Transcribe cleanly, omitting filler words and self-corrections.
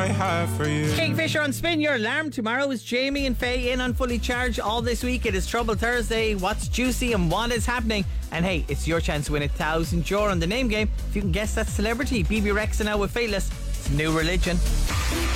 have for you. Kingfisher on Spin Your Alarm. Tomorrow is Jamie and Faye in on Fully Charged. All this week it is Trouble Thursday. What's juicy and what is happening? And hey, it's your chance to win €1,000 on the name game. If you can guess that celebrity, BB Rex and now with Fayless. It's New Religion.